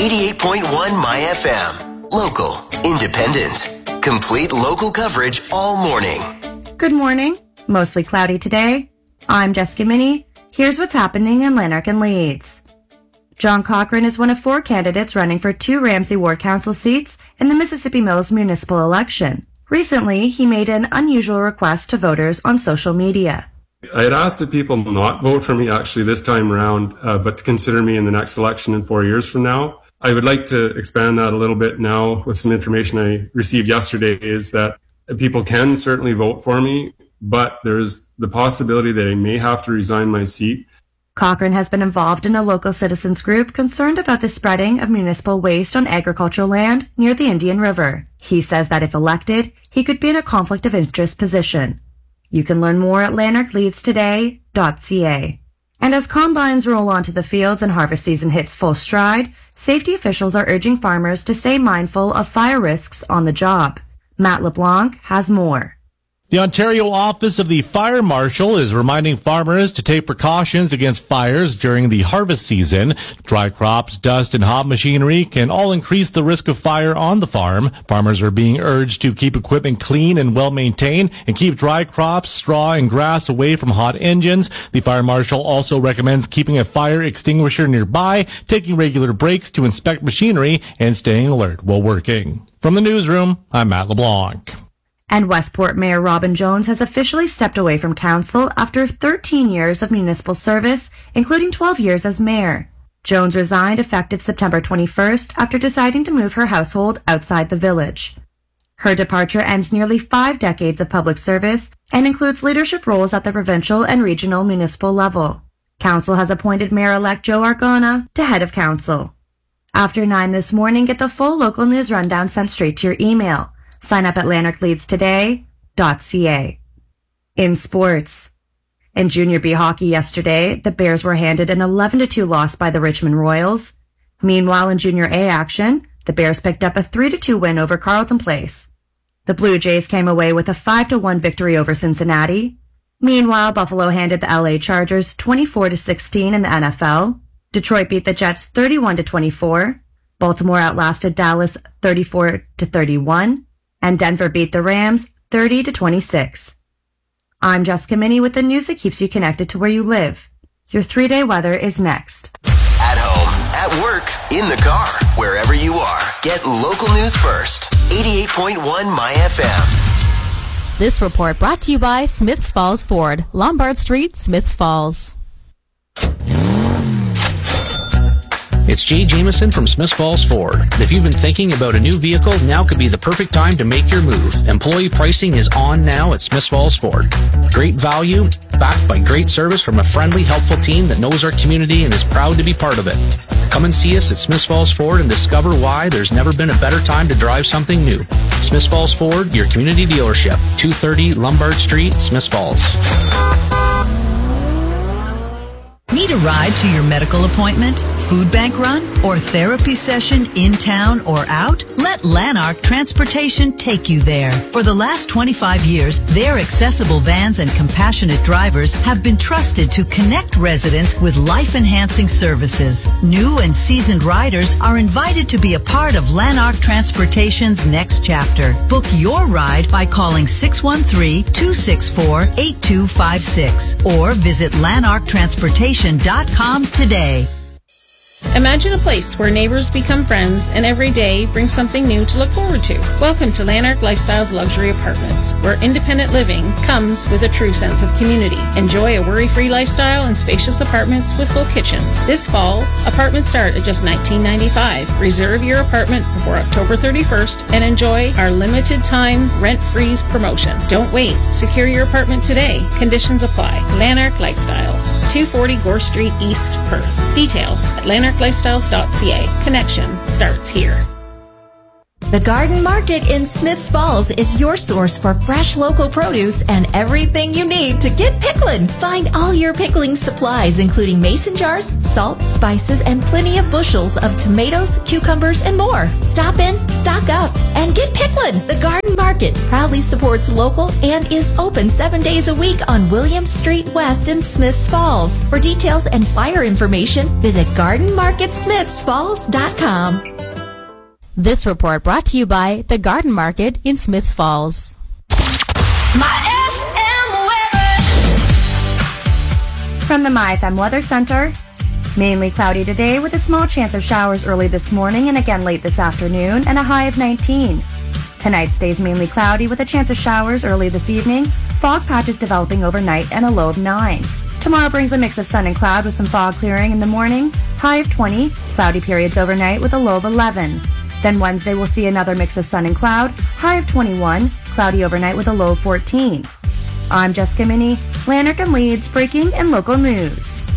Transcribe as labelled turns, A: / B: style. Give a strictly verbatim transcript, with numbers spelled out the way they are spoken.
A: eighty-eight point one My F M. Local, independent, complete local coverage all morning.
B: Good morning. Mostly cloudy today. I'm Jessica Minnie. Here's what's happening in Lanark and Leeds. John Cochran is one of four candidates running for two Ramsey Ward Council seats in the Mississippi Mills municipal election. Recently, he made an unusual request to voters on social media.
C: I had asked that people not vote for me actually this time around, uh, but to consider me in the next election in four years from now. I would like to expand that a little bit now with some information I received yesterday, is that people can certainly vote for me, but there's the possibility that I may have to resign my seat.
B: Cochran has been involved in a local citizens group concerned about the spreading of municipal waste on agricultural land near the Indian River. He says that if elected, he could be in a conflict of interest position. You can learn more at lanark leeds today dot c a. And as combines roll onto the fields and harvest season hits full stride, safety officials are urging farmers to stay mindful of fire risks on the job. Matt LeBlanc has more.
D: The Ontario Office of the Fire Marshal is reminding farmers to take precautions against fires during the harvest season. Dry crops, dust, and hot machinery can all increase the risk of fire on the farm. Farmers are being urged to keep equipment clean and well maintained and keep dry crops, straw, and grass away from hot engines. The Fire Marshal also recommends keeping a fire extinguisher nearby, taking regular breaks to inspect machinery, and staying alert while working. From the newsroom, I'm Matt LeBlanc.
B: And Westport Mayor Robin Jones has officially stepped away from council after thirteen years of municipal service, including twelve years as mayor. Jones resigned effective September twenty-first after deciding to move her household outside the village. Her departure ends nearly five decades of public service and includes leadership roles at the provincial and regional municipal level. Council has appointed Mayor-elect Joe Argona to head of council. After nine this morning, get the full local news rundown sent straight to your email. Sign up at lanark leeds today dot c a. In sports. In Junior B hockey yesterday, the Bears were handed an eleven to two loss by the Richmond Royals. Meanwhile, in Junior A action, the Bears picked up a three to two win over Carleton Place. The Blue Jays came away with a five to one victory over Cincinnati. Meanwhile, Buffalo handed the L A Chargers twenty-four to sixteen in the N F L. Detroit beat the Jets thirty-one to twenty-four. Baltimore outlasted Dallas thirty-four to thirty-one. And Denver beat the Rams thirty to twenty-six. I'm Jessica Minnie with the news that keeps you connected to where you live. Your three-day weather is next.
A: At home, at work, in the car, wherever you are, get local news first. eighty-eight point one My F M.
E: This report brought to you by Smiths Falls Ford, Lombard Street, Smiths Falls.
F: It's Jay Jameson from Smiths Falls Ford. If you've been thinking about a new vehicle, now could be the perfect time to make your move. Employee pricing is on now at Smiths Falls Ford. Great value, backed by great service from a friendly, helpful team that knows our community and is proud to be part of it. Come and see us at Smiths Falls Ford and discover why there's never been a better time to drive something new. Smiths Falls Ford, your community dealership, two thirty Lombard Street, Smiths Falls.
G: Need a ride to your medical appointment, food bank run, or therapy session in town or out? Let Lanark Transportation take you there. For the last twenty-five years, their accessible vans and compassionate drivers have been trusted to connect residents with life-enhancing services. New and seasoned riders are invited to be a part of Lanark Transportation's next chapter. Book your ride by calling six one three, two six four, eight two five six or visit lanark transportation dot com today.
H: Imagine a place where neighbors become friends and every day brings something new to look forward to. Welcome to Lanark Lifestyles Luxury Apartments, where independent living comes with a true sense of community. Enjoy a worry-free lifestyle in spacious apartments with full kitchens. This fall, apartments start at just nineteen ninety-five dollars. Reserve your apartment before October thirty-first and enjoy our limited time rent-freeze promotion. Don't wait. Secure your apartment today. Conditions apply. Lanark Lifestyles, two forty Gore Street East, Perth. Details at lanark lifestyles dot c a. Connection starts here.
I: The Garden Market in Smiths Falls is your source for fresh local produce and everything you need to get pickling. Find all your pickling supplies, including mason jars, salt, spices, and plenty of bushels of tomatoes, cucumbers, and more. Stop in, stock up, and get pickling. The Garden Market proudly supports local and is open seven days a week on Williams Street West in Smiths Falls. For details and flyer information, visit garden market smiths falls dot com.
E: This report brought to you by the Garden Market in Smiths Falls.
B: My F M weather. From the My F M Weather Center, mainly cloudy today with a small chance of showers early this morning and again late this afternoon, and a high of nineteen. Tonight stays mainly cloudy with a chance of showers early this evening, fog patches developing overnight, and a low of nine. Tomorrow brings a mix of sun and cloud with some fog clearing in the morning, high of twenty, cloudy periods overnight with a low of eleven. Then Wednesday we'll see another mix of sun and cloud, high of twenty-one, cloudy overnight with a low of fourteen. I'm Jessica Minnie, Lanark and Leeds, breaking and local news.